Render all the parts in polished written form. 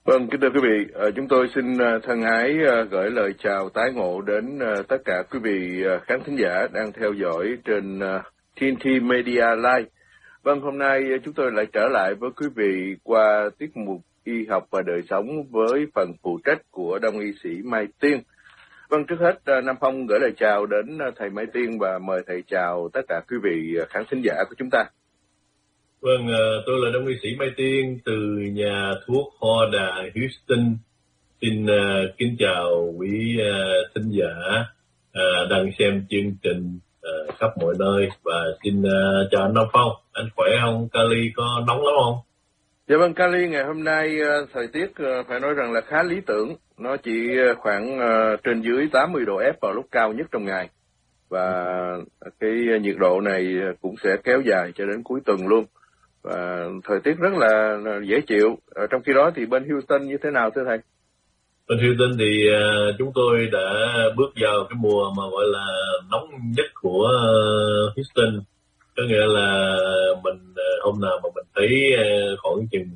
Vâng, kính thưa quý vị, chúng tôi xin thân ái gửi lời chào tái ngộ đến tất cả quý vị khán thính giả đang theo dõi trên TNT Media Live. Vâng, hôm nay chúng tôi lại trở lại với quý vị qua tiết mục Y học và đời sống với phần phụ trách của Đông y sĩ Mai Tiên. Vâng, trước hết Nam Phong gửi lời chào đến thầy Mai Tiên và mời thầy chào tất cả quý vị khán thính giả của chúng ta. Vâng, tôi là Đông y sĩ Mai Tiên từ nhà thuốc Hoa Đà Houston. Xin kính chào quý thính giả đang xem chương trình khắp mọi nơi và xin chào anh Nam Phong. Anh khỏe không? Cali có nóng lắm không? Dạ vâng, Cali ngày hôm nay thời tiết phải nói rằng là khá lý tưởng. Nó chỉ khoảng trên dưới 80 độ F vào lúc cao nhất trong ngày. Và cái nhiệt độ này cũng sẽ kéo dài cho đến cuối tuần luôn. Và thời tiết rất là dễ chịu. Trong khi đó thì bên Houston như thế nào thưa thầy? Bên Houston thì chúng tôi đã bước vào cái mùa mà gọi là nóng nhất của Houston. Có nghĩa là mình hôm nào mà mình thấy khoảng chừng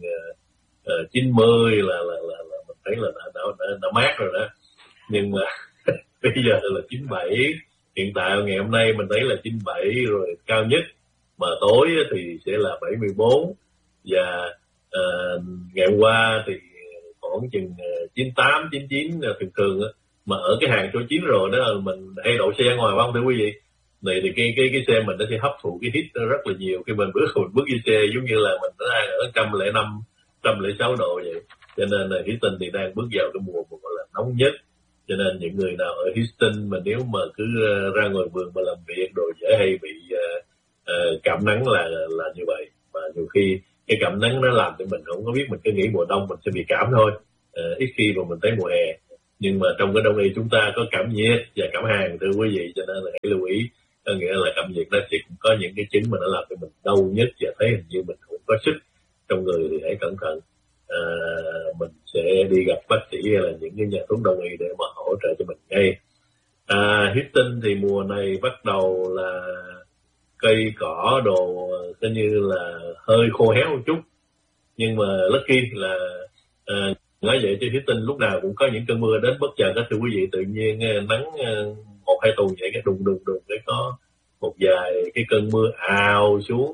90 là mình thấy là đã mát rồi đó. Nhưng mà bây giờ là 97. Hiện tại ngày hôm nay mình thấy là 97 rồi cao nhất. Mà tối thì sẽ là 74 và ngày hôm qua thì khoảng chừng 98, 99 thường mà ở cái hàng số 9 rồi đó là mình hay đậu xe ngoài phải không thưa quý vị? Này thì cái xe mình nó sẽ hấp thụ cái hít rất là nhiều khi mình bước vô xe giống như là mình đang ở 105, 106 độ vậy. Cho nên là Houston thì đang bước vào cái mùa gọi là nóng nhất. Cho nên những người nào ở Houston mà nếu mà cứ ra ngoài vườn mà làm việc rồi dễ hay bị cảm nắng là như vậy. Và nhiều khi cái cảm nắng nó làm cho mình không có biết, mình cứ nghĩ mùa đông mình sẽ bị cảm thôi, ít khi mà mình thấy mùa hè. Nhưng mà trong cái đông y chúng ta có cảm nhiệt và cảm hàn thưa quý vị, cho nên là hãy lưu ý. Có nghĩa là cảm nhiệt nó sẽ cũng có những cái chứng mà nó làm cho mình đau nhất và thấy hình như mình không có sức trong người thì hãy cẩn thận. Mình sẽ đi gặp bác sĩ hay là những cái nhà thuốc đông y để mà hỗ trợ cho mình ngay. Houston thì mùa này bắt đầu là cây cỏ đồ coi như là hơi khô héo một chút, nhưng mà lucky là nói vậy chứ Houston lúc nào cũng có những cơn mưa đến bất chợt đó thưa quý vị. Tự nhiên nắng 1-2 tuần vậy cái đùng để có một vài cái cơn mưa ào xuống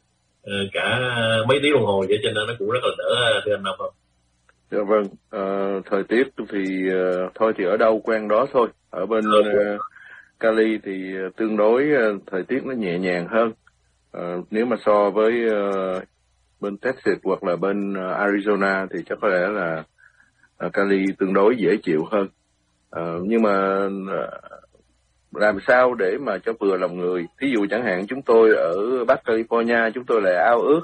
cả mấy tiếng đồng hồ vậy, cho nên nó cũng rất là đỡ thưa anh Nam không? Dạ vâng, thời tiết thì thôi thì ở đâu quen đó thôi. Ở bên Cali thì tương đối thời tiết nó nhẹ nhàng hơn. Nếu mà so với bên Texas hoặc là bên Arizona thì chắc có lẽ là Cali tương đối dễ chịu hơn. Nhưng mà làm sao để mà cho vừa lòng người? Ví dụ chẳng hạn chúng tôi ở Bắc California, chúng tôi lại ao ước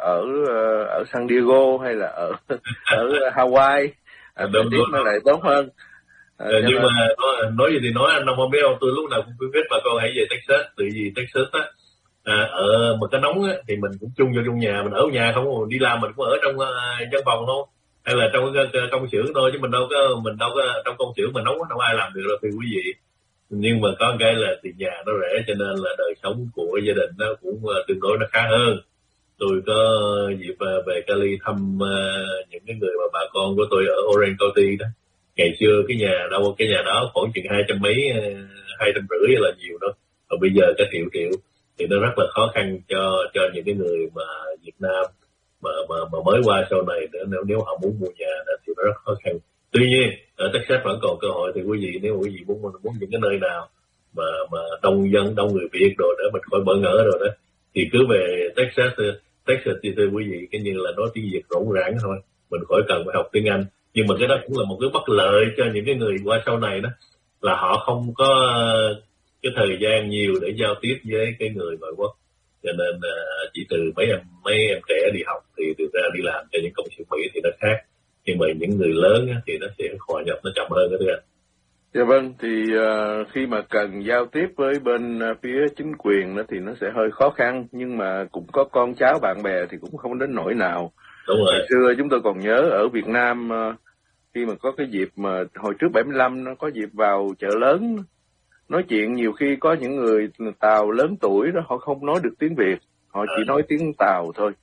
ở San Diego hay là ở Hawaii, thời tiết nó lại tốt hơn. Nhưng mà nói gì thì nói, anh không biết đâu, tôi lúc nào cũng khuyến khích bà con hãy về Texas, tại vì Texas á ở một cái nóng á thì mình cũng chung vô trong nhà, mình ở nhà không, đi làm mình cũng ở trong văn phòng thôi, hay là trong cái công xưởng thôi, chứ mình đâu có trong công xưởng mình nóng đâu ai làm được đâu thưa quý vị. Nhưng mà có cái là tiền nhà nó rẻ, cho nên là đời sống của gia đình nó cũng tương đối nó khá hơn. Tôi có dịp về Cali thăm những cái người mà bà con của tôi ở Orange County đó. Ngày xưa cái nhà đó khoảng chừng 200 mấy, 250 là nhiều đó. Và bây giờ cái triệu thì nó rất là khó khăn cho những cái người mà Việt Nam mà mới qua sau này, nếu họ muốn mua nhà thì nó rất khó khăn. Tuy nhiên ở Texas vẫn còn cơ hội thì quý vị, nếu quý vị muốn những cái nơi nào mà đông dân, đông người Việt rồi để mình khỏi bỡ ngỡ rồi đó thì cứ về Texas thì thưa quý vị cái như là nói tiếng Việt rỗng rãng thôi, mình khỏi cần phải học tiếng Anh. Nhưng mà cái đó cũng là một cái bất lợi cho những cái người qua sau này đó, là họ không có cái thời gian nhiều để giao tiếp với cái người ngoại quốc, cho nên chỉ từ mấy em trẻ đi học thì từ ra đi làm cho những công xưởng Mỹ thì nó khác. Nhưng mà những người lớn thì nó sẽ hòa nhập nó chậm hơn đó thưa anh. Dạ vâng, thì khi mà cần giao tiếp với bên phía chính quyền đó thì nó sẽ hơi khó khăn, nhưng mà cũng có con cháu bạn bè thì cũng không đến nỗi nào. Đúng rồi. Hồi xưa chúng tôi còn nhớ ở Việt Nam khi mà có cái dịp mà hồi trước 75 nó có dịp vào chợ lớn nói chuyện, nhiều khi có những người Tàu lớn tuổi đó họ không nói được tiếng Việt, họ chỉ nói tiếng Tàu thôi.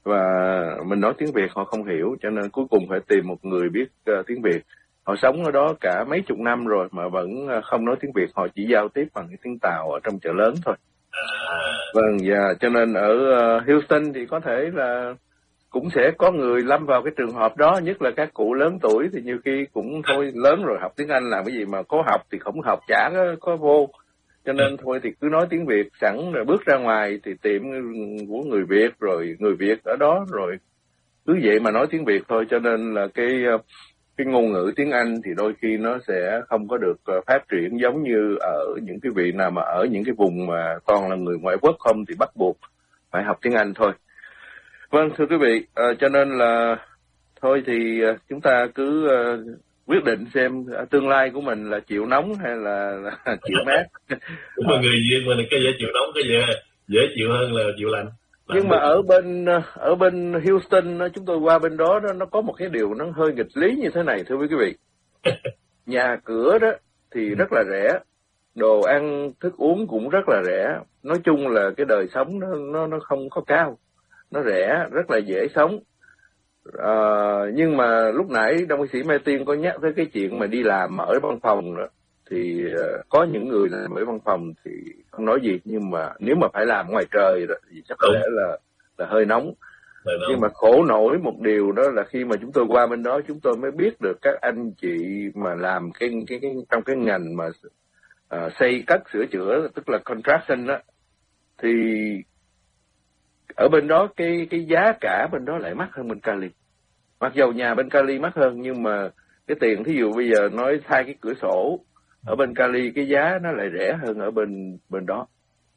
và mình nói tiếng Việt họ không hiểu, cho nên cuối cùng phải tìm một người biết tiếng Việt. Họ sống ở đó cả mấy chục năm rồi mà vẫn không nói tiếng Việt, họ chỉ giao tiếp bằng cái tiếng Tàu ở trong chợ lớn thôi. Vâng, và cho nên ở Houston thì có thể là cũng sẽ có người lâm vào cái trường hợp đó, nhất là các cụ lớn tuổi thì nhiều khi cũng thôi lớn rồi học tiếng Anh làm cái gì mà có học thì không học chả có vô. Cho nên thôi thì cứ nói tiếng Việt sẵn rồi bước ra ngoài thì tiệm của người Việt rồi người Việt ở đó rồi cứ vậy mà nói tiếng Việt thôi. Cho nên là cái ngôn ngữ tiếng Anh thì đôi khi nó sẽ không có được phát triển giống như ở những cái vị nào mà ở những cái vùng mà toàn là người ngoại quốc không thì bắt buộc phải học tiếng Anh thôi. Vâng, thưa quý vị, cho nên là thôi thì chúng ta cứ quyết định xem tương lai của mình là chịu nóng hay là chịu mát. Mà người Việt mình cái dễ chịu nóng, cái dễ chịu hơn là chịu lạnh. Nhưng mà ở bên Houston chúng tôi qua bên đó nó có một cái điều nó hơi nghịch lý như thế này, thưa quý vị. Nhà cửa đó thì rất là rẻ, đồ ăn thức uống cũng rất là rẻ, nói chung là cái đời sống nó không có cao, nó rẻ, rất là dễ sống. Nhưng mà lúc nãy đồng sĩ Mai Tiên có nhắc tới cái chuyện mà đi làm ở văn phòng đó, thì có những người làm ở văn phòng thì không nói gì, nhưng mà nếu mà phải làm ngoài trời đó, thì chắc có lẽ là hơi nóng. Nhưng mà khổ nổi một điều đó là khi mà chúng tôi qua bên đó chúng tôi mới biết được các anh chị mà làm cái trong cái ngành mà xây cất sửa chữa, tức là construction đó, thì ở bên đó cái giá cả bên đó lại mắc hơn bên Cali. Mặc dầu nhà bên Cali mắc hơn nhưng mà cái tiền thí dụ bây giờ nói thay cái cửa sổ ở bên Cali cái giá nó lại rẻ hơn ở bên đó.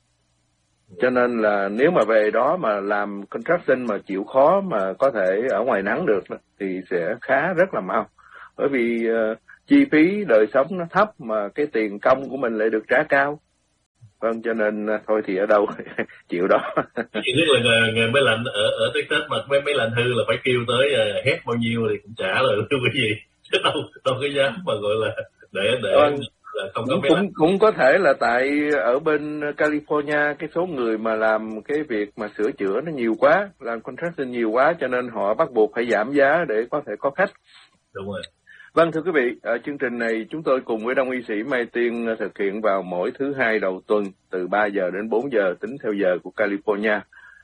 Cho nên là nếu mà về đó mà làm construction mà chịu khó mà có thể ở ngoài nắng được thì sẽ khá rất là mau. Bởi vì chi phí đời sống nó thấp mà cái tiền công của mình lại được trả cao. Vâng, cho nên thôi thì ở đâu chịu đó. Chỉ biết là ngày mấy lạnh ở Texas mà mấy lạnh hư là phải kêu tới hét bao nhiêu thì cũng trả rồi cái gì, chứ đâu cái giá mà gọi là để vâng. là không có cũng có thể là tại ở bên California cái số người mà làm cái việc mà sửa chữa nó nhiều quá, làm construction nhiều quá, cho nên họ bắt buộc phải giảm giá để có thể có khách. Đúng rồi. Vâng, thưa quý vị, chương trình này chúng tôi cùng với Đông y sĩ Mai Tiên thực hiện vào mỗi thứ Hai đầu tuần từ 3 giờ đến 4 giờ tính theo giờ của California.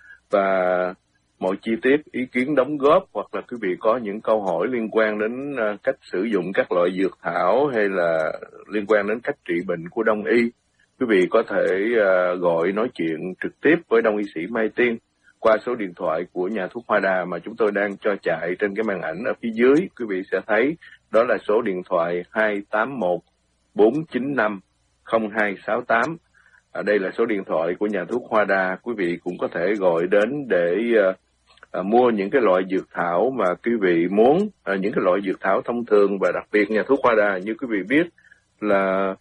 Và mọi chi tiết, ý kiến đóng góp hoặc là quý vị có những câu hỏi liên quan đến cách sử dụng các loại dược thảo hay là liên quan đến cách trị bệnh của Đông y, quý vị có thể gọi nói chuyện trực tiếp với Đông y sĩ Mai Tiên qua số điện thoại của nhà thuốc Hoa Đà mà chúng tôi đang cho chạy trên cái màn ảnh ở phía dưới. Quý vị sẽ thấy đó là số điện thoại 281 495 0268. Đây là số điện thoại của nhà thuốc Hoa Đà. Quý vị cũng có thể gọi đến để mua những cái loại dược thảo mà quý vị muốn, những cái loại dược thảo thông thường, và đặc biệt nhà thuốc Hoa Đà như quý vị biết là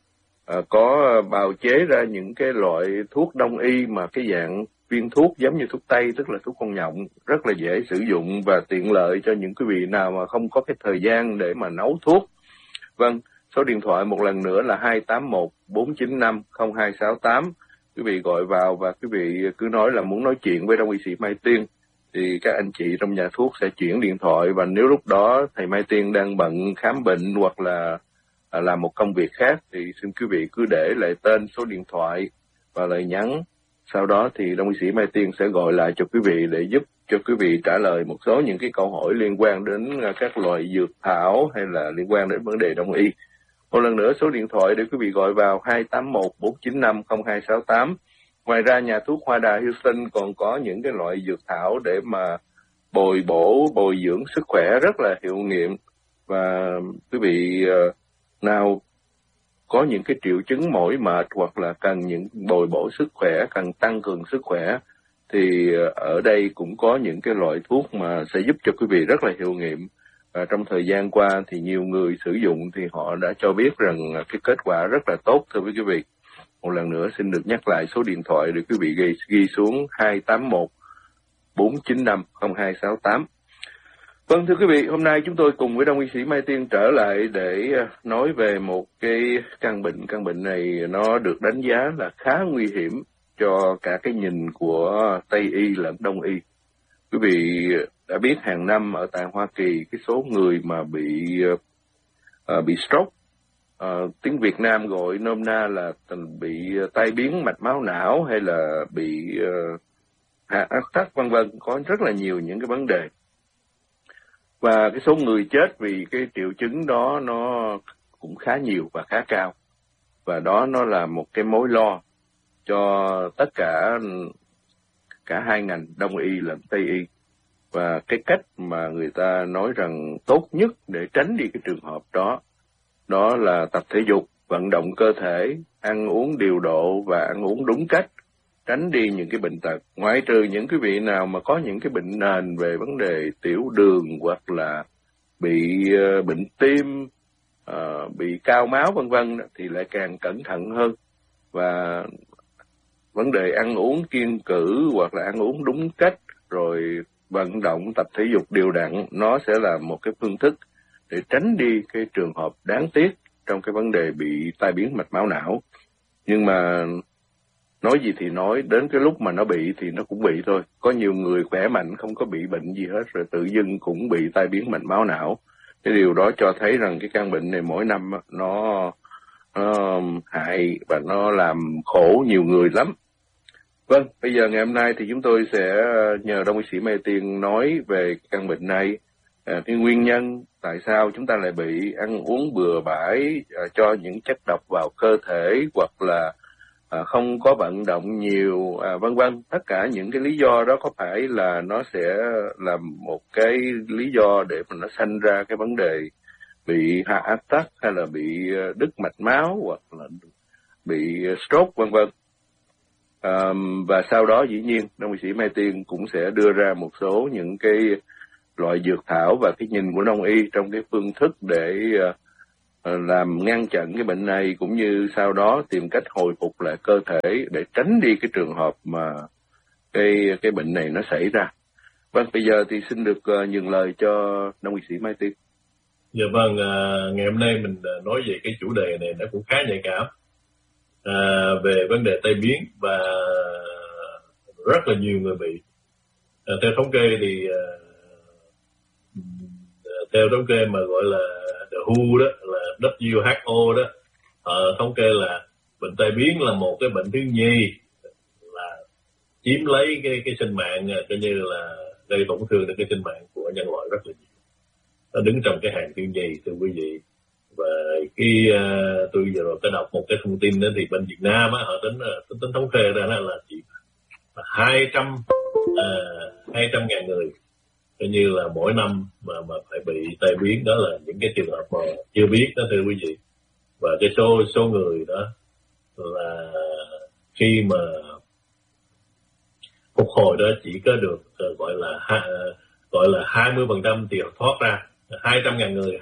có bào chế ra những cái loại thuốc đông y mà cái dạng viên thuốc giống như thuốc tây, tức là thuốc con nhộng, rất là dễ sử dụng và tiện lợi cho những quý vị nào mà không có cái thời gian để mà nấu thuốc. Vâng, số điện thoại một lần nữa là 281 495 0268. Quý vị gọi vào và quý vị cứ nói là muốn nói chuyện với Đông y sĩ Mai Tiên thì các anh chị trong nhà thuốc sẽ chuyển điện thoại, và nếu lúc đó thầy Mai Tiên đang bận khám bệnh hoặc là làm một công việc khác thì xin quý vị cứ để lại tên, số điện thoại và lời nhắn. Sau đó thì Đông y sĩ Mai Tiên sẽ gọi lại cho quý vị để giúp cho quý vị trả lời một số những cái câu hỏi liên quan đến các loại dược thảo hay là liên quan đến vấn đề đông y. Một lần nữa số điện thoại để quý vị gọi vào 281 495 0268. Ngoài ra nhà thuốc Hoa Đà Houston còn có những cái loại dược thảo để mà bồi bổ, bồi dưỡng sức khỏe rất là hiệu nghiệm. Và quý vị nào có những cái triệu chứng mỏi mệt hoặc là cần những bồi bổ sức khỏe, cần tăng cường sức khỏe, thì ở đây cũng có những cái loại thuốc mà sẽ giúp cho quý vị rất là hiệu nghiệm. Và trong thời gian qua thì nhiều người sử dụng thì họ đã cho biết rằng cái kết quả rất là tốt, thưa quý vị. Một lần nữa xin được nhắc lại số điện thoại để quý vị ghi xuống 281 495 0268. Vâng, thưa quý vị, hôm nay chúng tôi cùng với Đông y sĩ Mai Tiên trở lại để nói về một cái căn bệnh. Căn bệnh này nó được đánh giá là khá nguy hiểm cho cả cái nhìn của Tây y lẫn Đông y. quý vị đã biết hàng năm ở tại Hoa Kỳ cái số người mà bị stroke, tiếng Việt Nam gọi nôm na là bị tai biến mạch máu não hay là bị hạ áp tắc vân vân, có rất là nhiều những cái vấn đề. Và cái số người chết vì cái triệu chứng đó nó cũng khá nhiều và khá cao. Và đó nó là một cái mối lo cho tất cả hai ngành đông y lẫn tây y. Và cái cách mà người ta nói rằng tốt nhất để tránh đi cái trường hợp đó là tập thể dục, vận động cơ thể, ăn uống điều độ và ăn uống đúng cách, tránh đi những cái bệnh tật. Ngoại trừ những cái vị nào mà có những cái bệnh nền về vấn đề tiểu đường hoặc là bị bệnh tim, bị cao máu vân vân thì lại càng cẩn thận hơn. Và vấn đề ăn uống kiêng cữ hoặc là ăn uống đúng cách rồi vận động tập thể dục đều đặn, nó sẽ là một cái phương thức để tránh đi cái trường hợp đáng tiếc trong cái vấn đề bị tai biến mạch máu não. Nhưng mà nói gì thì nói, đến cái lúc mà nó bị thì nó cũng bị thôi. Có nhiều người khỏe mạnh không có bị bệnh gì hết rồi tự dưng cũng bị tai biến mạch máu não. Cái điều đó cho thấy rằng cái căn bệnh này mỗi năm nó hại và nó làm khổ nhiều người lắm. Vâng, bây giờ ngày hôm nay thì chúng tôi sẽ nhờ Đông y sĩ Mai Tiên nói về căn bệnh này, cái nguyên nhân tại sao chúng ta lại bị, ăn uống bừa bãi, cho những chất độc vào cơ thể hoặc là không có vận động nhiều, vân vân. Tất cả những cái lý do đó có phải là nó sẽ là một cái lý do để mà nó sanh ra cái vấn đề bị hạ áp tắc hay là bị đứt mạch máu hoặc là bị stroke vân vân. Và sau đó dĩ nhiên Đông y sĩ Mai Tiên cũng sẽ đưa ra một số những cái loại dược thảo và cái nhìn của Đông y trong cái phương thức để làm ngăn chặn cái bệnh này, cũng như sau đó tìm cách hồi phục lại cơ thể để tránh đi cái trường hợp mà cái bệnh này nó xảy ra. Vâng, bây giờ thì xin được nhường lời cho Đông y sĩ Mai Tiên. Dạ vâng, ngày hôm nay mình nói về cái chủ đề này nó cũng khá nhạy cảm, về vấn đề tai biến và rất là nhiều người bị. Theo thống kê thì theo thống kê mà gọi là The WHO đó, là WHO đó, thống kê là bệnh tai biến là một cái bệnh thứ nhì là chiếm lấy cái sinh mạng, coi như là gây tổn thương đến cái sinh mạng của nhân loại rất là nhiều. Nó đứng trong cái hàng thứ nhì, thưa quý vị. Và khi tôi vừa rồi có đọc một cái thông tin đó thì bên Việt Nam á, họ tính thống kê ra là chỉ 200.000 người coi như là mỗi năm mà phải bị tai biến. Đó là những cái trường hợp mà chưa biết đó, thưa quý vị. Và cái số người đó là khi mà phục hồi đó chỉ có được gọi là 20% thì thoát ra. 200.000 người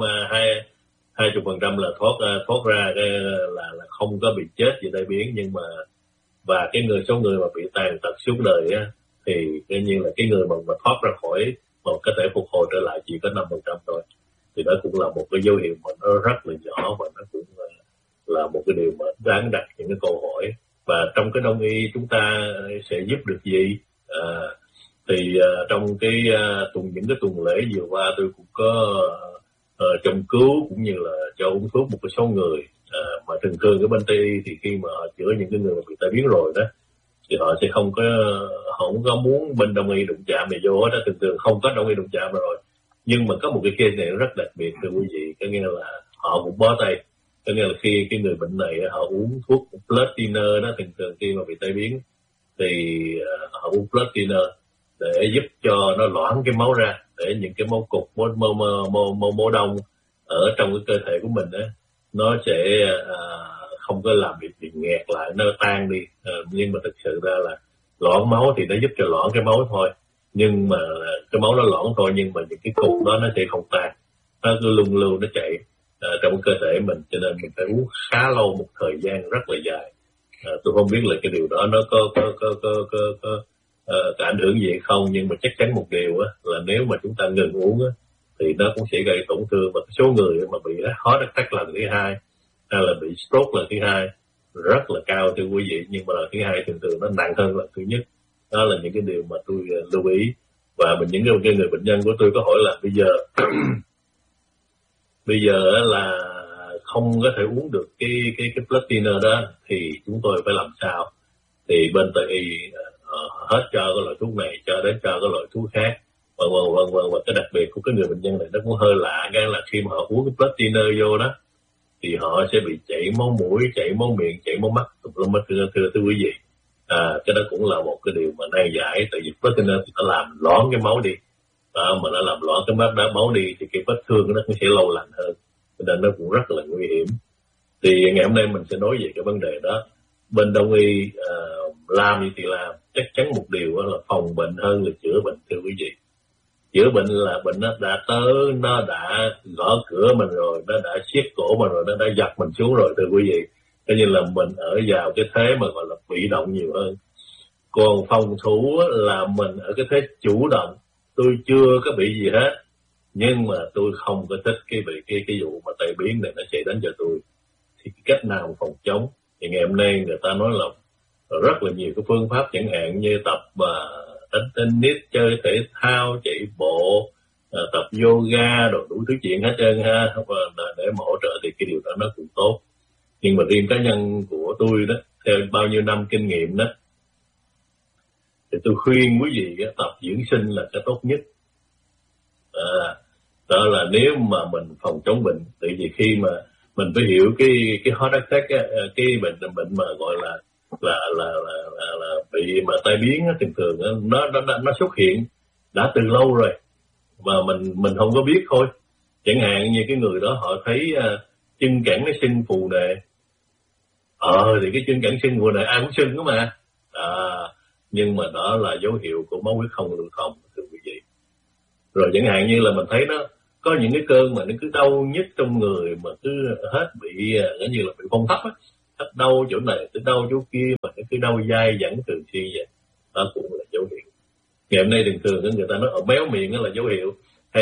20% là thoát ra là không có bị chết vì tai biến. Nhưng mà và cái số người mà bị tàn tật suốt đời á, thì coi như là cái người mà thoát ra khỏi mà có thể phục hồi trở lại chỉ có 5% thôi. Thì đó cũng là một cái dấu hiệu mà nó rất là nhỏ, và nó cũng là một cái điều mà đáng đặt những cái câu hỏi. Và trong cái Đông y chúng ta sẽ giúp được gì? Thì trong những cái tuần lễ vừa qua tôi cũng có châm cứu cũng như là cho uống thuốc một cái số người mà thường cái bên Tây y thì khi mà họ chữa những cái người bị tai biến rồi đó thì họ sẽ không có muốn bên Đông y đụng chạm này vô đó. Thường không có Đông y đụng chạm rồi. Nhưng mà có một cái case này rất đặc biệt, thưa quý vị, có nghĩa là họ cũng bó tay. Có nghĩa là khi cái người bệnh này họ uống thuốc blood thinner đó, thường khi mà bị tai biến thì họ uống blood thinner để giúp cho nó loãng cái máu ra, để những cái máu cục, máu đông ở trong cái cơ thể của mình đó, nó sẽ không có làm bị nghẹt lại, nó tan đi. Nhưng mà thực sự ra là loãng máu thì nó giúp cho loãng cái máu thôi, nhưng mà cái máu nó loãng thôi, nhưng mà những cái cục đó nó sẽ không tan, nó cứ luôn luôn nó chạy trong cơ thể mình, cho nên mình phải uống khá lâu, một thời gian rất là dài. Tôi không biết là cái điều đó nó có ảnh hưởng gì hay không, nhưng mà chắc chắn một điều á, là nếu mà chúng ta ngừng uống á, thì nó cũng sẽ gây tổn thương. Và số người mà bị heart attack lần thứ hai hay là bị stroke lần thứ hai rất là cao, thưa quý vị. Nhưng mà lần thứ hai thường nó nặng hơn lần thứ nhất. Đó là những cái điều mà tôi lưu ý. Và những cái người bệnh nhân của tôi có hỏi là bây giờ là không có thể uống được cái blood thinner đó thì chúng tôi phải làm sao? Thì bên Tây y hết cho cái loại thuốc này cho đến cho cái loại thuốc khác, và cái đặc biệt của cái người bệnh nhân này nó cũng hơi lạ, cái là khi mà họ uống cái blood thinner vô đó thì họ sẽ bị chảy máu mũi, chảy máu miệng, chảy máu mắt, thưa quý vị. Cái đó cũng là một cái điều mà nan giải, tại vì blood thinner thì nó làm loãng cái máu đi, mà nó làm loãng cái máu đi thì cái vết thương nó cũng sẽ lâu lành hơn, cho nên nó cũng rất là nguy hiểm. Thì ngày hôm nay mình sẽ nói về cái vấn đề đó. Bên Đông y làm gì thì làm, chắc chắn một điều là phòng bệnh hơn là chữa bệnh, thưa quý vị. Chữa bệnh là bệnh nó đã tới, nó đã gõ cửa mình rồi, nó đã siết cổ mình rồi, nó đã giật mình xuống rồi, thưa quý vị. Cho nên là mình ở vào cái thế mà gọi là bị động nhiều hơn. Còn phòng thủ là mình ở cái thế chủ động. Tôi chưa có bị gì hết, nhưng mà tôi không có thích cái vụ mà tai biến này nó chạy đến cho tôi. Thì cách nào phòng chống? Thì ngày hôm nay người ta nói là rất là nhiều cái phương pháp, chẳng hạn như tập đánh tennis, chơi thể thao, chạy bộ, tập yoga, rồi đủ thứ chuyện hết trơn ha, để mà hỗ trợ thì cái điều đó nó cũng tốt. Nhưng mà riêng cá nhân của tôi đó, theo bao nhiêu năm kinh nghiệm đó, thì tôi khuyên quý vị tập dưỡng sinh là cái tốt nhất. Đó là nếu mà mình phòng chống bệnh, tại vì khi mà mình phải hiểu cái heart attack, cái bệnh mà gọi là bị mà tai biến thường thường nó xuất hiện đã từ lâu rồi mà mình không có biết thôi. Chẳng hạn như cái người đó họ thấy chân cẳng nó sưng phù nề, thì cái chân cẳng sưng phù nề ai cũng sưng đó mà, nhưng mà đó là dấu hiệu của máu huyết không lưu thông, thưa quý vị. Rồi chẳng hạn như là mình thấy nó có những cái cơn mà nó cứ đau nhức trong người, mà cứ hết bị như là bị phong thấp á, hết đau chỗ này tới đau chỗ kia, mà nó cứ đau dai dẳng thường xuyên vậy, đó cũng là dấu hiệu. Ngày hôm nay thường người ta nói méo miệng đó là dấu hiệu,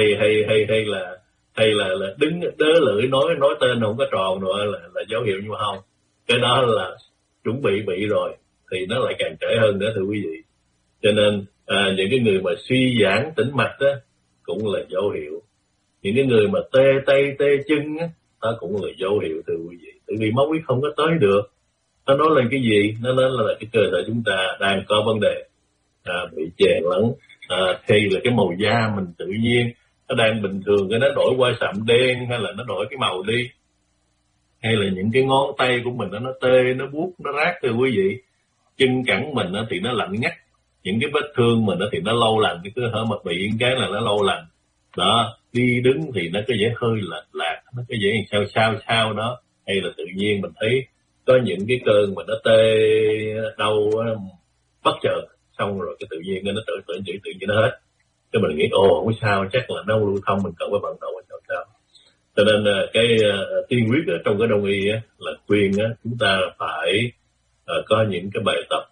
hay là đứng đớ lưỡi nói tên không có tròn rồi là dấu hiệu, nhưng mà không, cái đó là chuẩn bị rồi thì nó lại càng trễ hơn nữa, thưa quý vị. Cho nên những cái người mà suy giãn tĩnh mạch đó cũng là dấu hiệu. Những cái người mà tê tay tê chân á, đó cũng là dấu hiệu, thưa quý vị. Tại vì máu huyết không có tới được. Nó nói lên cái gì? Nó nói là cái cơ thể chúng ta đang có vấn đề, bị chèn lẫn, hay là cái màu da mình tự nhiên nó đang bình thường, cái nó đổi qua sậm đen, hay là nó đổi cái màu đi, hay là những cái ngón tay của mình nó tê, nó buốt, nó rát, thưa quý vị. Chân cẳng mình thì nó lạnh ngắt, những cái vết thương mình thì nó lâu lành, cái hở mà bị cái là nó lâu lành đó. Đi đứng thì nó có vẻ hơi lệch lạc, nó có vẻ sao đó, hay là tự nhiên mình thấy có những cái cơn mà nó tê đau bất chợt, xong rồi cái tự nhiên nó tự nhiên nó hết. Cái mình nghĩ không sao, chắc là nó lưu thông, mình cần phải vận động sao. Cho nên cái tiên quyết ở trong cái đông y là khuyên chúng ta phải có những cái bài tập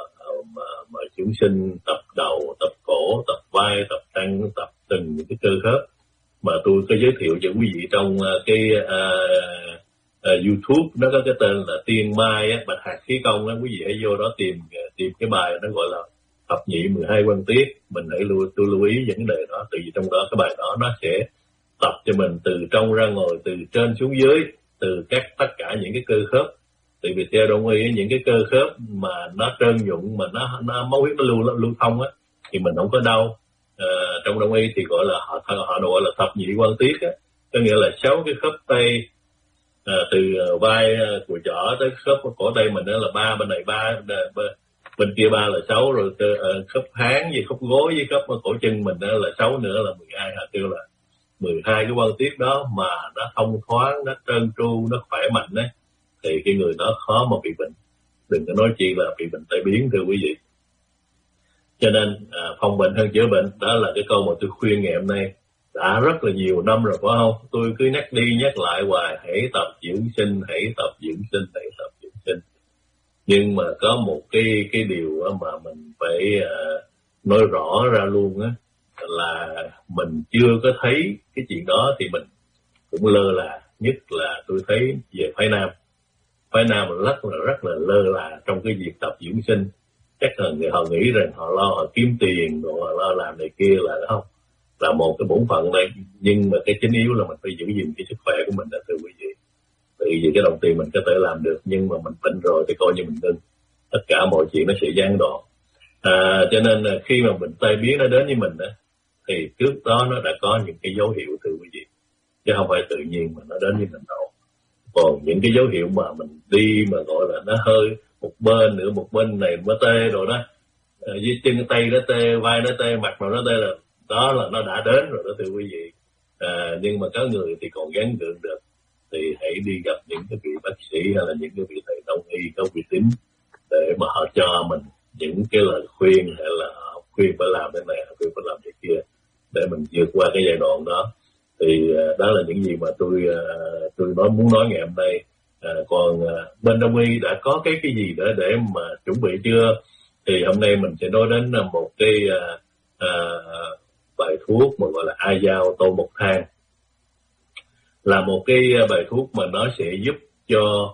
mà dưỡng sinh, tập đầu, tập cổ, tập vai, tập chân, tập từng những cái cơ khớp mà tôi có giới thiệu cho quý vị trong cái YouTube. Nó có cái tên là Tiên Mai Bạch Hạc Khí Công á, quý vị hãy vô đó tìm cái bài nó gọi là thập nhị 12 quan tiết. Mình hãy lưu ý vấn đề đó, tại vì trong đó cái bài đó nó sẽ tập cho mình từ trong ra ngoài, từ trên xuống dưới, từ tất cả những cái cơ khớp. Tại vì theo đông y những cái cơ khớp mà nó trơn nhụn, mà nó máu huyết nó lưu thông á, thì mình không có đau. Trong đông y thì gọi là họ gọi là thập nhị quan tiết á, có nghĩa là 6 cái khớp tay, từ vai của trỏ tới khớp cổ tay mình đó là 3, bên này 3, bên kia 3 là 6, rồi khớp háng với khớp gối với khớp cổ chân mình đó là 6 nữa là 12, kêu là 12 cái quan tiết đó mà nó thông thoáng, nó trơn tru, nó khỏe mạnh đấy, thì cái người đó khó mà bị bệnh, đừng có nói chi là bị bệnh tai biến, thưa quý vị. Cho nên phòng bệnh hơn chữa bệnh, đó là cái câu mà tôi khuyên ngày hôm nay. Đã rất là nhiều năm rồi phải không? Tôi cứ nhắc đi nhắc lại hoài, hãy tập dưỡng sinh, hãy tập dưỡng sinh, hãy tập dưỡng sinh. Nhưng mà có một cái điều mà mình phải nói rõ ra luôn á, là mình chưa có thấy cái chuyện đó thì mình cũng lơ là. Nhất là tôi thấy về phái nam rất là lơ là trong cái việc tập dưỡng sinh. chắc là họ nghĩ rằng họ lo họ kiếm tiền rồi họ lo làm này kia là không, là một cái bổn phận này, nhưng mà cái chính yếu là mình phải giữ gìn cái sức khỏe của mình đó thưa quý vị. Vì cái đồng tiền mình có thể làm được, nhưng mà mình bệnh rồi thì coi như mình ngưng, tất cả mọi chuyện nó sẽ gián đoạn. Cho nên là khi mà bệnh tai biến nó đến với mình đó, thì trước đó nó đã có những cái dấu hiệu thưa quý vị, chứ không phải tự nhiên mà nó đến với mình đâu. Còn những cái dấu hiệu mà mình đi mà gọi là nó hơi một bên nữa, một bên này nó tê rồi đó, dưới chân tay nó tê, vai nó tê, mặt nó tê, là nó đã đến rồi đó thưa quý vị. Nhưng mà có người thì còn gắng gượng được, thì hãy đi gặp những cái vị bác sĩ hay là những cái vị thầy đông y có uy tín để mà họ cho mình những cái lời khuyên, hay là họ khuyên phải làm thế này, họ khuyên phải làm thế kia để mình vượt qua cái giai đoạn đó. Thì đó là những gì mà tôi muốn nói ngày hôm nay. Còn bên đông y đã có cái gì để mà chuẩn bị chưa? Thì hôm nay mình sẽ nói đến một cái bài thuốc mà gọi là A Dao Tô Mộc Thang, là một cái bài thuốc mà nó sẽ giúp cho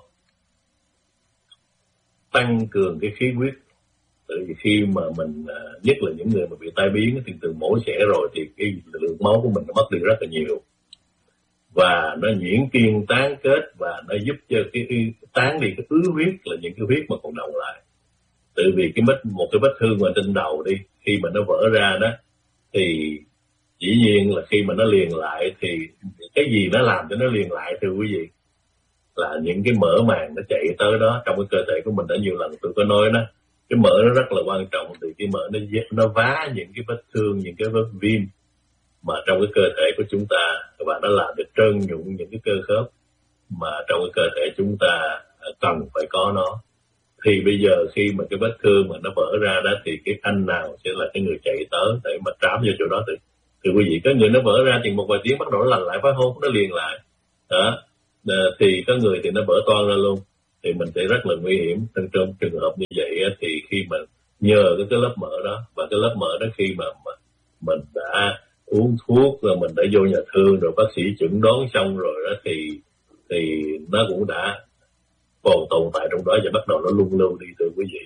tăng cường cái khí huyết. Tại vì khi mà mình, nhất là những người mà bị tai biến thì từ mổ xẻ rồi thì cái lượng máu của mình nó mất đi rất là nhiều, và nó nhuyễn kiên tán kết, và nó giúp cho cái tán đi cái ứ huyết, là những cái huyết mà còn đọng lại. Tại vì một cái vết thương mà trên đầu đi, khi mà nó vỡ ra đó, thì dĩ nhiên là khi mà nó liền lại thì cái gì nó làm cho nó liền lại thưa quý vị? Là những cái mỡ màng nó chạy tới đó. Trong cái cơ thể của mình đã nhiều lần tôi có nói đó, cái mỡ nó rất là quan trọng, thì cái mỡ nó vá những cái vết thương, những cái vết viêm mà trong cái cơ thể của chúng ta, và nó làm được trơn nhụn những cái cơ khớp mà trong cái cơ thể chúng ta cần phải có nó. Thì bây giờ khi mà cái vết thương mà nó vỡ ra đó, thì cái anh nào sẽ là cái người chạy tới để mà trám vô chỗ đó? Thì quý vị, có người nó vỡ ra thì một vài tiếng bắt đầu nó lành lại, phải không? Nó liền lại đó. Thì có người thì nó vỡ toang ra luôn, thì mình sẽ rất là nguy hiểm. Trong trường hợp như vậy thì khi mà nhờ cái lớp mỡ đó, và cái lớp mỡ đó khi mà mình đã uống thuốc rồi, mình đã vô nhà thương rồi, bác sĩ chẩn đoán xong rồi đó, thì nó cũng đã còn tồn tại trong đó và bắt đầu nó luân lưu đi thưa quý vị.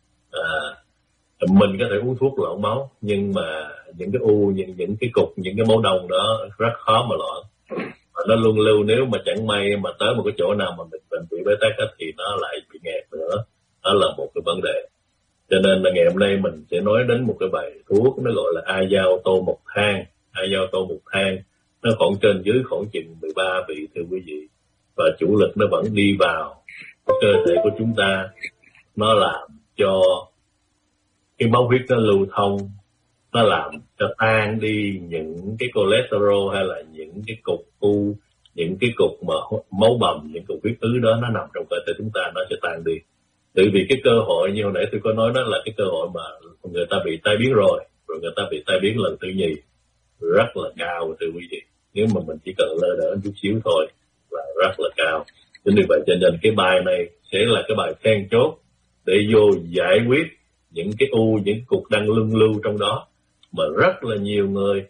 Mình có thể uống thuốc loãng máu, nhưng mà những cái những cái cục, những cái máu đông đó rất khó mà loãng. Nó luân lưu, nếu mà chẳng may mà tới một cái chỗ nào mà mình bị bế tắc thì nó lại bị nghẹt nữa. Đó là một cái vấn đề. Cho nên là ngày hôm nay mình sẽ nói đến một cái bài thuốc, nó gọi là A Dao Tô Mộc Thang. A Dao Tô Mộc Thang nó khoảng trên dưới khoảng chừng 13 vị thưa quý vị, và chủ lực nó vẫn đi vào cơ thể của chúng ta. Nó làm cho cái máu huyết nó lưu thông, nó làm cho tan đi những cái cholesterol hay là những cái cục u, những cái cục mà máu bầm, những cục huyết ứ đó nó nằm trong cơ thể chúng ta, nó sẽ tan đi. Tại vì cái cơ hội như hồi nãy tôi có nói, đó là cái cơ hội mà người ta bị tai biến rồi người ta bị tai biến lần thứ nhì rất là cao thưa quý vị. Nếu mà mình chỉ cần lơ đỡ chút xíu thôi là rất là cao. Chính vì vậy cho nên cái bài này sẽ là cái bài then chốt để vô giải quyết những cái những cục đang luân lưu trong đó, mà rất là nhiều người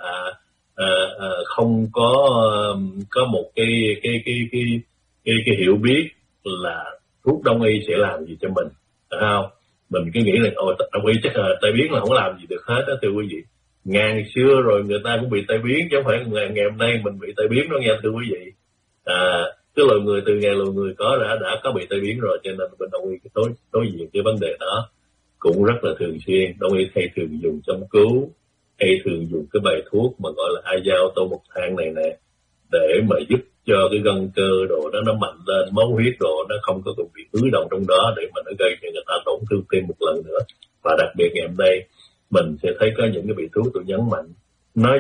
không có một cái hiểu biết là thuốc đông y sẽ làm gì cho mình, phải không? Mình cứ nghĩ là đông y chắc là tai biến là không làm gì được hết đó thưa quý vị. Ngàn xưa rồi người ta cũng bị tai biến, chứ không phải ngày hôm nay mình bị tai biến đó nghe thưa quý vị. Cái loài người từ ngày loài người đã có bị tai biến rồi, cho nên bên đông y đối diện cái vấn đề đó cũng rất là thường xuyên. Đông y hay thường dùng châm cứu, hay thường dùng cái bài thuốc mà gọi là A Dao Tô Mộc Thang này nè, để mà giúp cho cái gân cơ đồ đó nó mạnh lên, máu huyết đồ nó không có bị ứ động trong đó, để mà nó gây cho người ta tổn thương thêm một lần nữa. Và đặc biệt ngày hôm nay mình sẽ thấy có những cái vị thuốc tôi nhấn mạnh, nó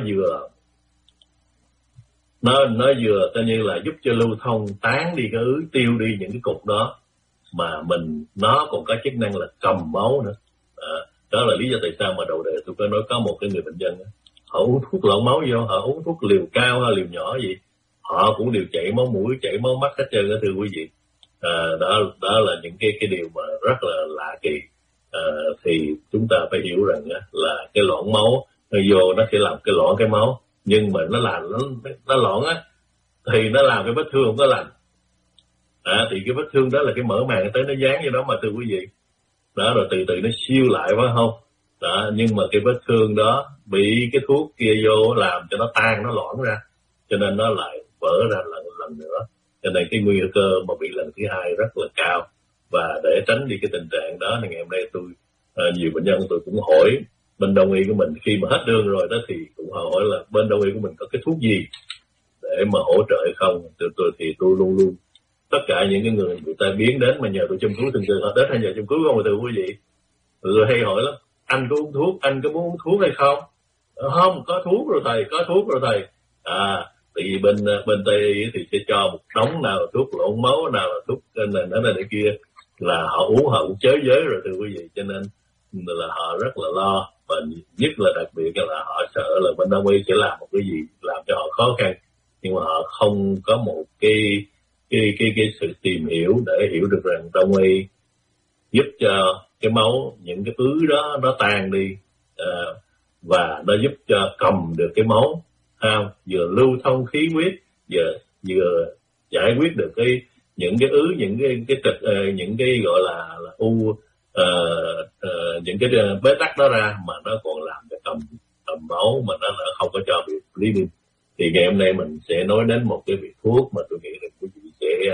vừa coi như là giúp cho lưu thông, tán đi cái ứ, tiêu đi những cái cục đó, mà nó còn có chức năng là cầm máu nữa. Đó là lý do tại sao mà đầu đề tôi có nói có một cái người bệnh nhân họ uống thuốc loãng máu vô, họ uống thuốc liều cao hay liều nhỏ gì, họ cũng đều chảy máu mũi, chảy máu mắt hết trơn đó thưa quý vị. Đó là những cái điều mà rất là lạ kỳ. Thì chúng ta phải hiểu rằng là cái loãng máu nó vô, nó sẽ làm cái loãng cái máu, nhưng mà nó loãng á thì nó làm cái vết thương không có lành. Thì cái vết thương đó là cái mỡ màng tới nó dán vô đó mà thưa quý vị. đó, rồi từ từ nó siêu lại phải không đó, nhưng mà cái vết thương đó bị cái thuốc kia vô làm cho nó tan, nó loãng ra, cho nên nó lại vỡ ra lần nữa, cho nên cái nguy cơ mà bị lần thứ hai rất là cao. Và để tránh đi cái tình trạng đó thì ngày hôm nay tôi nhiều bệnh nhân tôi cũng hỏi bên đông y của mình, khi mà hết đơn rồi đó thì cũng hỏi là bên đông y của mình có cái thuốc gì để mà hỗ trợ hay không. Thì tôi luôn luôn tất cả những cái người ta biến đến mà nhờ tôi châm cứu, thường thường họ đến hay nhờ châm cứu không, từ quý vị rồi hay hỏi lắm, anh có uống thuốc, anh có muốn uống thuốc hay không? Không, có thuốc rồi thầy, có thuốc rồi thầy. Tại vì bên Tây y thì sẽ cho một đống, nào là thuốc lộn máu, nào là thuốc này kia, là họ uống họ cũng chới giới rồi thưa quý vị, cho nên là họ rất là lo, và nhất là đặc biệt là họ sợ là bên đông y sẽ làm một cái gì làm cho họ khó khăn, nhưng mà họ không có một cái sự tìm hiểu để hiểu được rằng đông y giúp cho cái máu, những cái ứ đó nó tan đi, và nó giúp cho cầm được cái máu, vừa lưu thông khí huyết, vừa giải quyết được những cái ứ, những cái trật, những cái gọi là u, những cái bế tắc đó ra, mà nó còn làm cho cầm máu, mà nó không có cho bị lý đi. Thì ngày hôm nay mình sẽ nói đến một cái vị thuốc mà tôi nghĩ là quý vị sẽ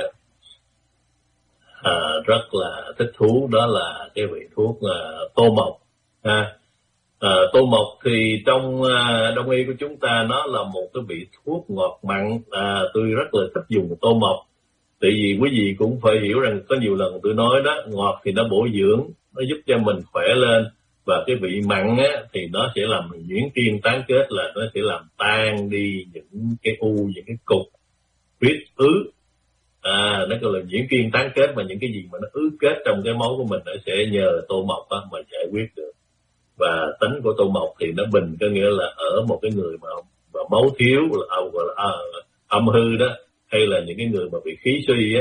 rất là thích thú, đó là cái vị thuốc tô mộc. Tô mộc thì trong đông y của chúng ta nó là một cái vị thuốc ngọt mặn. Tôi rất là thích dùng tô mộc, tại vì quý vị cũng phải hiểu rằng có nhiều lần tôi nói đó, ngọt thì nó bổ dưỡng, nó giúp cho mình khỏe lên, và cái vị mặn á thì nó sẽ làm nhuyễn tiên tán kết, là nó sẽ làm tan đi những cái u, những cái cục huyết ứ. Nó gọi là nhuyễn tiên tán kết, mà những cái gì mà nó ứ kết trong cái máu của mình nó sẽ nhờ tô mộc á mà giải quyết được. Và tính của tô mộc thì nó bình, có nghĩa là ở một cái người mà máu thiếu, là gọi là âm hư đó, hay là những cái người mà bị khí suy á,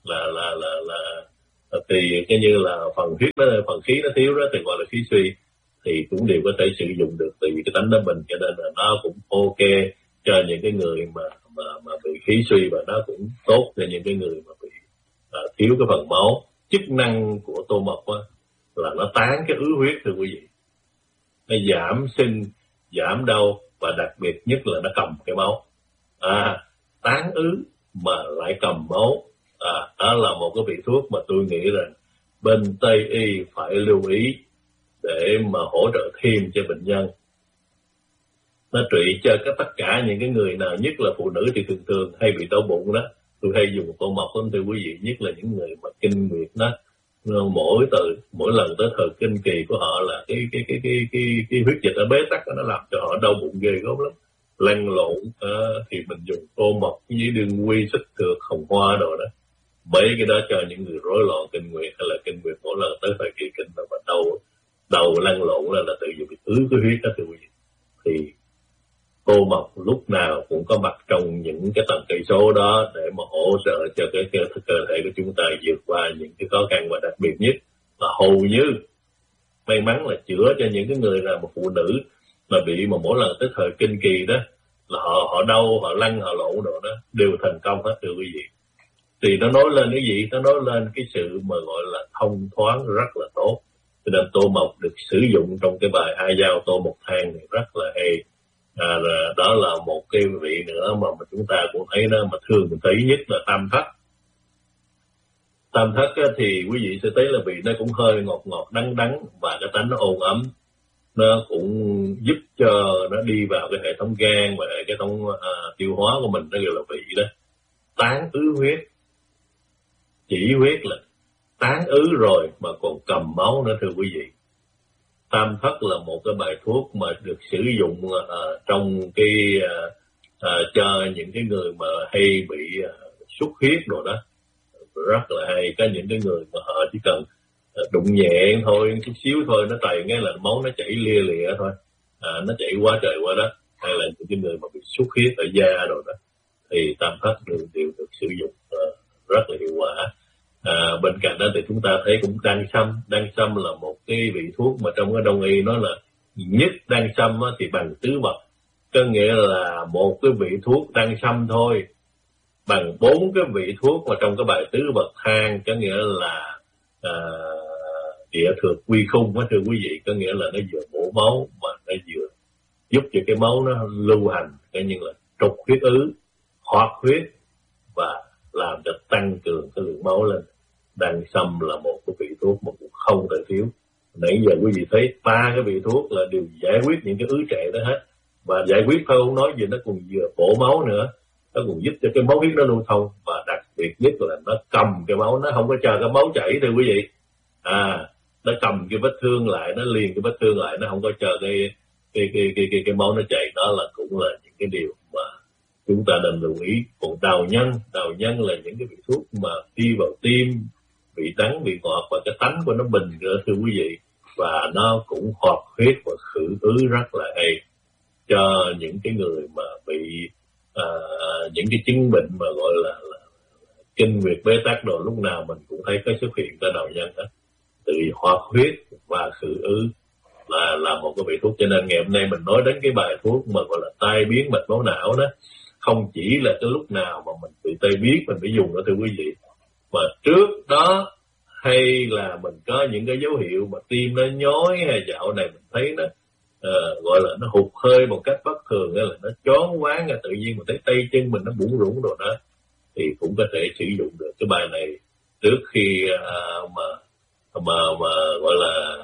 thì cái như là phần khí nó thiếu đó thì gọi là khí suy, thì cũng đều có thể sử dụng được, tại vì cái tánh nó bình, cho nên là nó cũng ok cho những cái người mà bị khí suy, và nó cũng tốt cho những cái người mà bị thiếu cái phần máu. Chức năng của tô mộc á là nó tán cái ứ huyết thưa quý vị, nó giảm sưng, giảm đau, và đặc biệt nhất là nó cầm cái máu. Tán ứ mà lại cầm máu, đó là một cái vị thuốc mà tôi nghĩ rằng bên Tây y phải lưu ý để mà hỗ trợ thêm cho bệnh nhân. Nó trị cho tất cả những cái người nào, nhất là phụ nữ thì thường hay bị đau bụng đó. Tôi hay dùng tô mộc đó thưa quý vị, nhất là những người mà kinh nguyệt đó, mỗi lần tới thời kinh kỳ của họ là cái huyết dịch ở bế tắc đó, nó làm cho họ đau bụng ghê gớm lắm, lăn lộn. Thì mình dùng tô mộc với đường quy, xích thược, hồng hoa đồ đó, mấy cái đó cho những người rối loạn kinh nguyệt, hay là kinh nguyệt mỗi lần tới thời kỳ kinh mà đầu lăn lộn là tự vì bị ứ cái huyết đó thưa quý vị. Thì tô mộc lúc nào cũng có mặt trong những cái tầng cây số đó để mà hỗ trợ cho cái cơ thể của chúng ta vượt qua những cái khó khăn, và đặc biệt nhất là hầu như may mắn là chữa cho những cái người nào mà phụ nữ mà bị mà mỗi lần tới thời kinh kỳ đó là họ đau, họ lăn, họ lộn đồ đó đều thành công hết thưa quý vị. Thì nó nói lên cái gì? Nó nói lên cái sự mà gọi là thông thoáng rất là tốt. Cho nên tô mộc được sử dụng trong cái bài A Dao Tô Mộc Thang này rất là hay. Đó là một cái vị nữa mà chúng ta cũng thấy đó, mà thường mình thấy nhất là tam thất. Tam thất thì quý vị sẽ thấy là vị nó cũng hơi ngọt đắng đắng, và cái tánh nó ôn ấm, nó cũng giúp cho nó đi vào cái hệ thống gan và cái hệ thống tiêu hóa của mình, nó gọi là vị đó tán ứ huyết. Chỉ huyết là tán ứ rồi mà còn cầm máu nữa thưa quý vị. Tam thất là một cái bài thuốc mà được sử dụng trong cái cho những cái người mà hay bị xuất huyết rồi đó, rất là hay. Có những cái người mà họ chỉ cần đụng nhẹ thôi, chút xíu thôi, nó tày ngay là máu nó chảy lia lịa thôi, nó chảy quá trời quá đất, hay là những cái người mà bị xuất huyết ở da rồi đó, thì tam thất đều được sử dụng rất là hiệu quả. Bên cạnh đó thì chúng ta thấy cũng đan sâm là một cái vị thuốc mà trong cái đông y nói là nhất đan sâm thì bằng tứ vật, có nghĩa là một cái vị thuốc đan sâm thôi bằng 4 cái vị thuốc mà trong cái bài tứ vật thang, có nghĩa là địa thược quy khung á thưa quý vị, có nghĩa là nó vừa bổ máu mà nó vừa giúp cho cái máu nó lưu hành, coi như là trục huyết ứ, hoạt huyết và làm cho tăng cường cái lượng máu lên. Đan sâm là một cái vị thuốc mà cũng không thể thiếu. Nãy giờ quý vị thấy 3 cái vị thuốc là đều giải quyết những cái ứ trệ đó hết, và giải quyết thôi không nói gì, nó còn vừa bổ máu nữa, nó còn giúp cho cái máu huyết nó lưu thông, và đặc biệt nhất là nó cầm cái máu, nó không có chờ cái máu chảy thưa quý vị. Nó cầm cái vết thương lại, nó liền cái vết thương lại, nó không có chờ cái máu nó chảy. Đó là cũng là những cái điều mà chúng ta nên lưu ý. Còn đào nhân là những cái vị thuốc mà đi vào tim, vị đắng, vị ngọt, và cái tánh của nó bình nữa thưa quý vị, và nó cũng hoạt huyết và khử ứ rất là hay cho những cái người mà bị những cái chứng bệnh mà gọi là kinh nguyệt bế tắc đồ, lúc nào mình cũng thấy có xuất hiện cái đào nhân đó. Từ hoạt huyết và khử ứ là một cái vị thuốc. Cho nên ngày hôm nay mình nói đến cái bài thuốc mà gọi là tai biến mạch máu não đó, không chỉ là cái lúc nào mà mình bị tai biến mình phải dùng đó thưa quý vị, mà trước đó hay là mình có những cái dấu hiệu mà tim nó nhói, hay dạo này mình thấy nó gọi là nó hụt hơi một cách bất thường, hay là nó choáng váng, tự nhiên mình thấy tay chân mình nó bủn rủn rồi đó, thì cũng có thể sử dụng được cái bài này trước khi mà gọi là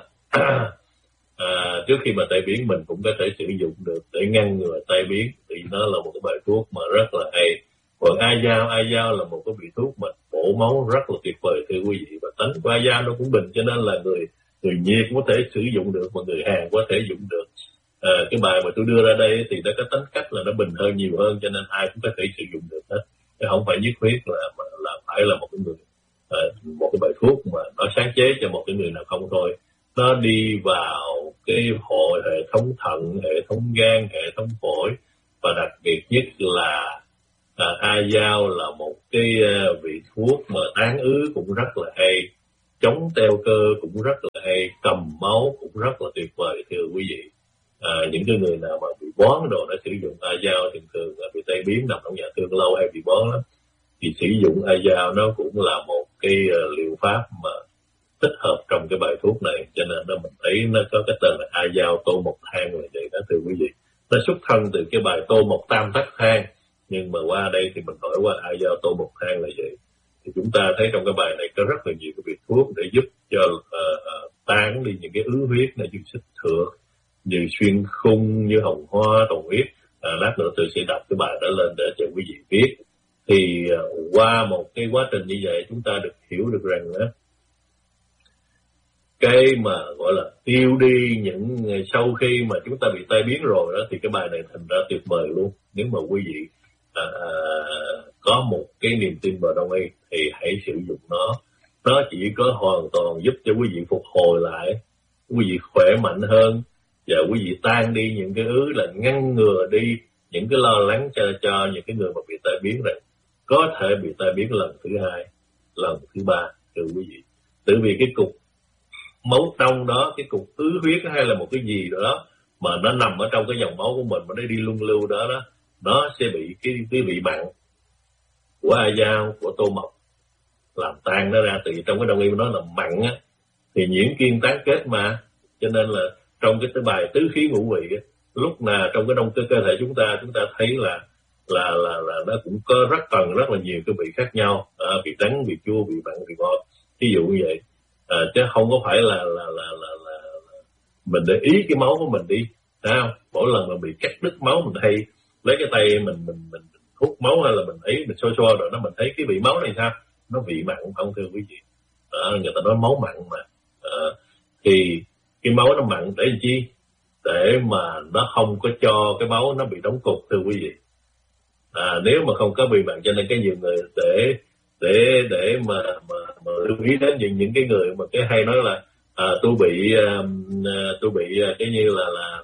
trước khi mà tai biến. Mình cũng có thể sử dụng được để ngăn ngừa tai biến, thì nó là một cái bài thuốc mà rất là hay. Còn ai dao là một cái vị thuốc mà bổ máu rất là tuyệt vời thưa quý vị, và tánh của ai dao nó cũng bình, cho nên là người nhiệt có thể sử dụng được, mà người Hàn có thể dùng được. Cái bài mà tôi đưa ra đây thì nó có tính cách là nó bình hơn, nhiều hơn, cho nên ai cũng có thể sử dụng được hết, chứ không phải nhất thiết là phải là một cái người một cái bài thuốc mà nó sáng chế cho một cái người nào không thôi. Nó đi vào cái hệ thống thận, hệ thống gan, hệ thống phổi, và đặc biệt nhất là ai dao là một cái vị thuốc mà tán ứ cũng rất là hay, chống teo cơ cũng rất là hay, cầm máu cũng rất là tuyệt vời thưa quý vị. Những cái người nào mà bị bón đồ đã sử dụng ai dao thường bị tai biến, nằm trong nhà thương lâu hay bị bón lắm, thì sử dụng ai dao nó cũng là một cái liệu pháp mà thích hợp trong cái bài thuốc này. Cho nên đó mình thấy nó có cái tên là ai dao tô mộc thang là vậy đó thưa quý vị. Nó xuất thân từ cái bài tô mộc tam tắc thang, nhưng mà qua đây thì mình hỏi qua ai dao tô mộc thang là vậy. Thì chúng ta thấy trong cái bài này có rất là nhiều cái vị thuốc để giúp cho tán đi những cái ứ huyết này, như xích thược, như xuyên khung, như hồng hoa, tồn huyết. Lát nữa tôi sẽ đọc cái bài đó lên để cho quý vị biết. Thì qua một cái quá trình như vậy, chúng ta được hiểu được rằng đó, cái mà gọi là tiêu đi những sau khi mà chúng ta bị tai biến rồi đó, thì cái bài này thành ra tuyệt vời luôn. Nếu mà quý vị có một cái niềm tin vào Đông y thì hãy sử dụng nó. Nó chỉ có hoàn toàn giúp cho quý vị phục hồi lại, quý vị khỏe mạnh hơn, và quý vị tan đi những cái ứ, là ngăn ngừa đi những cái lo lắng cho những cái người mà bị tai biến rằng có thể bị tai biến lần thứ 2, lần thứ 3 thưa quý vị. Tại vì cái cục máu trong đó, cái cục ứ huyết hay là một cái gì đó mà nó nằm ở trong cái dòng máu của mình mà nó đi luân lưu đó, nó sẽ bị cái vị mặn của ai dao, của tô mộc làm tan nó ra. Từ trong cái Đông y nó là mặn á, thì nhiễm kiên tán kết mà, cho nên là trong cái bài tứ khí ngũ vị á, lúc nào trong cái cơ thể chúng ta thấy là nó cũng có rất là nhiều cái vị khác nhau, vị đắng, vị chua, vị mặn, vị ngọt, ví dụ như vậy. Chứ không có phải là mình để ý cái máu của mình đi, sao mỗi lần mà bị cắt đứt máu mình hay lấy cái tay mình hút máu, hay là mình thấy mình xoa rồi nó mình thấy cái vị máu này sao nó vị mặn không thưa quý vị. Người ta nói máu mặn mà. Thì cái máu nó mặn để làm chi? Để mà nó không có cho cái máu nó bị đóng cục thưa quý vị. Nếu mà không có bị mặn, cho nên cái nhiều người để mà lưu ý đến những cái người mà cái hay nói là tôi bị cái như là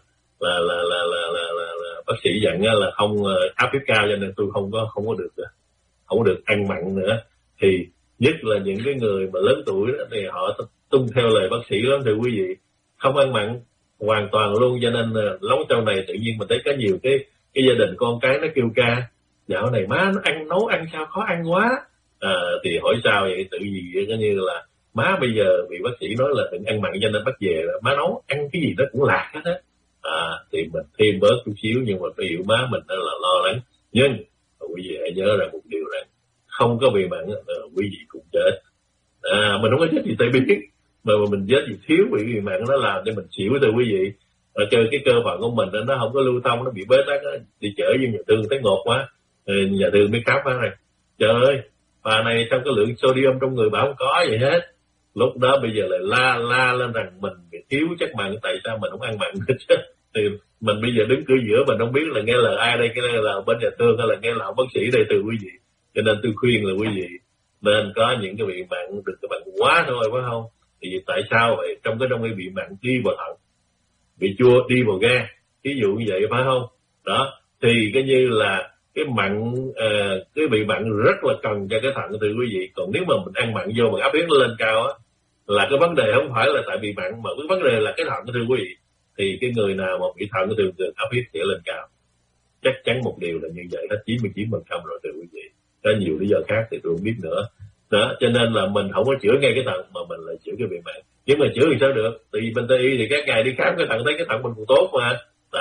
bác sĩ dặn là không áp huyết cao, cho nên tôi không có được ăn mặn nữa. Thì nhất là những cái người mà lớn tuổi đó, thì họ tuân theo lời bác sĩ lắm thưa quý vị, không ăn mặn hoàn toàn luôn. Cho nên lâu sau này tự nhiên mình thấy có nhiều cái gia đình con cái nó kêu ca, dạo này má nó nấu ăn sao khó ăn quá. Thì hỏi sao vậy? Tự gì coi như má bây giờ vị bác sĩ nói là đừng ăn mặn cho nên bắt về, má nấu ăn cái gì nó cũng lạc hết á, thì mình thêm bớt chút xíu, nhưng mà ví dụ má mình đó là lo lắng. Nhưng quý vị hãy nhớ rằng một điều rằng không có bị mặn quý vị cũng chết. Mình không có chết vì tay biết, mà mình chết vì thiếu bị mặn, nó làm cho mình xỉu thưa quý vị. Chơi cái cơ phận của mình nó không có lưu thông, nó bị bế tắc, đi chở vô nhà thương thấy ngột quá, nhà thương mới khám phá này, trời ơi bà này sao cái lượng sodium trong người bà không có gì hết. Lúc đó bây giờ lại la lên rằng mình bị thiếu chất mặn, tại sao mình không ăn mặn chứ. Thì mình bây giờ đứng cửa giữa, mình không biết là nghe lời ai đây, cái này là bên nhà thương hay là nghe lời bác sĩ đây từ quý vị. Cho nên tôi khuyên là quý vị nên có những cái bị mặn, đừng có mặn quá thôi, phải không? Thì tại sao vậy? Trong cái bị mặn đi vào thận, bị chua đi vào gan, ví dụ như vậy, phải không? Đó thì cái như là cái mặn, cái bị mặn rất là cần cho cái thận thưa quý vị. Còn nếu mà mình ăn mặn vô mà áp huyết nó lên cao á, là cái vấn đề không phải là tại bị mặn, mà cái vấn đề là cái thận thưa quý vị. Thì cái người nào mà bị thận thường áp huyết sẽ lên cao, chắc chắn một điều là như vậy, hết 99% rồi thưa quý vị. Có nhiều lý do khác thì tôi không biết nữa. Đó, cho nên là mình không có chữa ngay cái thận mà mình lại chữa cái bị mặn. Nhưng mà chữa thì sao được? Thì bên Tây y thì các ngài đi khám cái thận thấy cái thận mình còn tốt mà.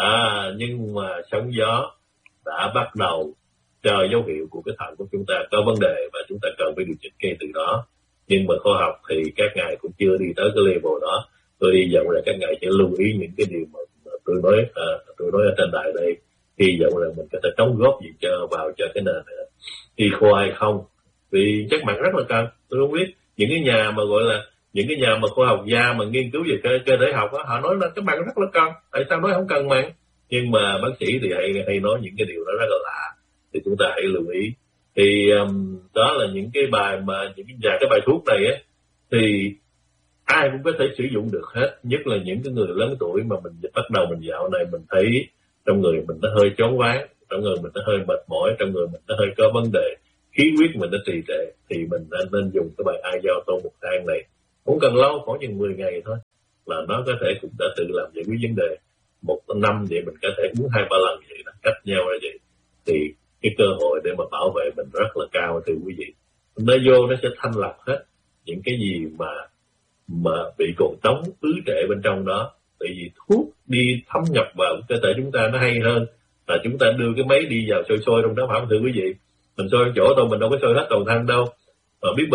Nhưng mà sóng gió đã bắt đầu cho dấu hiệu của cái thận của chúng ta có vấn đề và chúng ta cần phải điều chỉnh ngay từ đó. Nhưng mà khoa học thì các ngài cũng chưa đi tới cái level đó. Tôi hy vọng là các ngài sẽ lưu ý những cái điều mà tôi nói ở trên đài đây. Hy vọng là mình có thể đóng góp gì vào cho cái nền y khoa hay không. Vì chất mặn rất là cần. Tôi không biết những cái nhà mà gọi là những cái nhà mà khoa học gia mà nghiên cứu về cơ thể học đó, họ nói là cái mặn rất là cần. Tại sao nói không cần mặn? Nhưng mà bác sĩ thì hay nói những cái điều đó rất là lạ, thì chúng ta hãy lưu ý. Thì đó là những cái bài mà cái bài thuốc này á, thì ai cũng có thể sử dụng được hết, nhất là những cái người lớn tuổi mà mình bắt đầu mình dạo này mình thấy trong người mình nó hơi choáng váng, trong người mình nó hơi mệt mỏi, trong người mình nó hơi có vấn đề, khí huyết mình nó trì trệ, thì mình nên dùng cái bài ai giao tô một thang này. Không cần lâu, khoảng chừng 10 ngày thôi là nó có thể cũng đã tự làm giải quyết vấn đề. Một năm vậy mình có thể uống 2-3 lần vậy đó, cách nhau là vậy, thì cái cơ hội để mà bảo vệ mình rất là cao thưa quý vị. Nó vô nó sẽ thanh lọc hết những cái gì mà bị cồn trống ứ trệ bên trong đó. Tại vì thuốc đi thấm nhập vào cơ thể chúng ta nó hay hơn là chúng ta đưa cái máy đi vào sôi trong đó, phải không thưa quý vị? Mình sôi chỗ thôi, mình đâu có sôi hết toàn thân đâu. Mà biết